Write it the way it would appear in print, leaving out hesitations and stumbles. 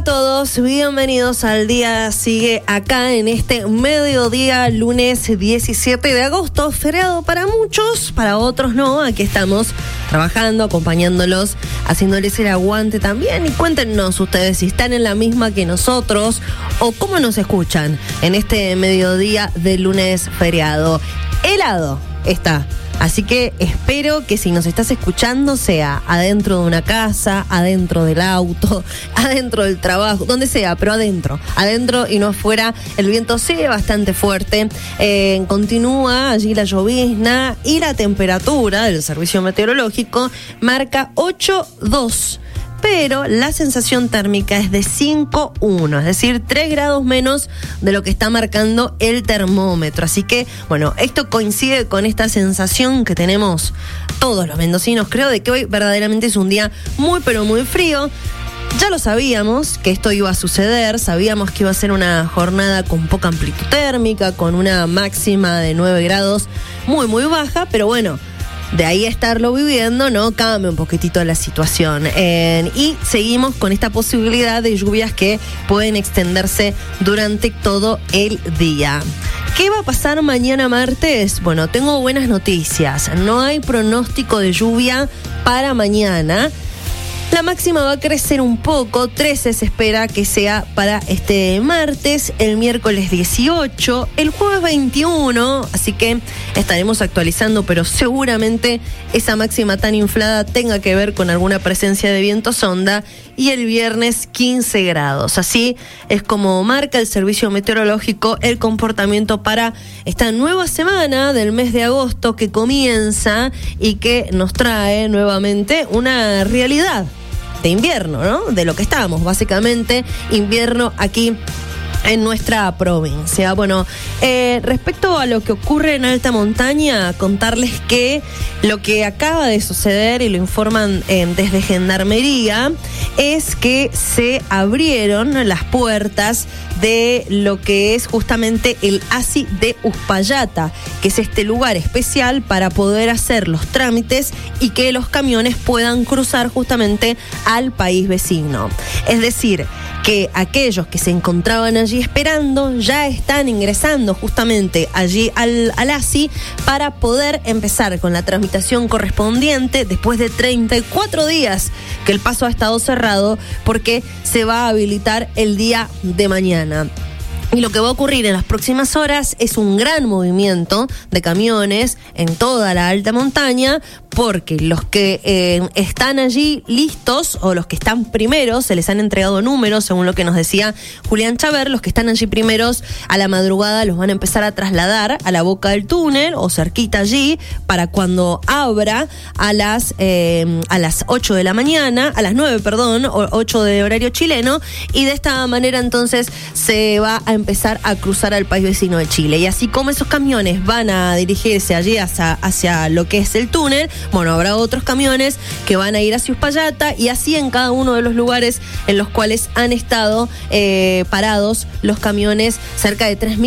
a todos, bienvenidos al día. Sigue acá en este mediodía, lunes 17 de agosto, feriado para muchos, para otros no. Aquí estamos trabajando, acompañándolos, haciéndoles el aguante también. Y cuéntenos ustedes si están en la misma que nosotros o cómo nos escuchan en este mediodía de lunes feriado. Helado está. Así que espero que si nos estás escuchando sea adentro de una casa, adentro del auto, adentro del trabajo, donde sea, pero adentro y no afuera. El viento sigue bastante fuerte, continúa allí la llovizna y la temperatura del servicio meteorológico marca 8.2. Pero la sensación térmica es de 5.1, es decir, 3 grados menos de lo que está marcando el termómetro. Así que, bueno, esto coincide con esta sensación que tenemos todos los mendocinos, creo, de que hoy verdaderamente es un día muy, pero muy frío. Ya lo sabíamos que esto iba a suceder, sabíamos que iba a ser una jornada con poca amplitud térmica, con una máxima de 9 grados muy, muy baja, pero bueno, de ahí a estarlo viviendo, ¿no? Cambia un poquitito la situación. Y seguimos con esta posibilidad de lluvias que pueden extenderse durante todo el día. ¿Qué va a pasar mañana martes? Bueno, tengo buenas noticias. No hay pronóstico de lluvia para mañana. La máxima va a crecer un poco, 13 se espera que sea para este martes, el miércoles 18, el jueves 21, así que estaremos actualizando, pero seguramente esa máxima tan inflada tenga que ver con alguna presencia de viento sonda, y el viernes 15 grados. Así es como marca el servicio meteorológico el comportamiento para esta nueva semana del mes de agosto que comienza y que nos trae nuevamente una realidad de invierno, ¿no? De lo que estamos, básicamente, invierno aquí en nuestra provincia. Bueno, respecto a lo que ocurre en alta montaña, contarles que lo que acaba de suceder, y lo informan desde Gendarmería, es que se abrieron las puertas de lo que es justamente el ASI de Uspallata, que es este lugar especial para poder hacer los trámites y que los camiones puedan cruzar justamente al país vecino. Es decir, que aquellos que se encontraban allí esperando ya están ingresando justamente allí al ASI para poder empezar con la tramitación correspondiente después de 34 días que el paso ha estado cerrado, porque se va a habilitar el día de mañana. Y lo que va a ocurrir en las próximas horas es un gran movimiento de camiones en toda la alta montaña, porque los que están allí listos, o los que están primeros, se les han entregado números, según lo que nos decía Julián Chaver. Los que están allí primeros a la madrugada los van a empezar a trasladar a la boca del túnel o cerquita allí, para cuando abra a las 8 de la mañana, a las 9, perdón, 8 de horario chileno, y de esta manera entonces se va a empezar a cruzar al país vecino de Chile. Y así como esos camiones van a dirigirse allí hacia lo que es el túnel, bueno, habrá otros camiones que van a ir hacia Uspallata, y así en cada uno de los lugares en los cuales han estado parados los camiones, cerca de 3.000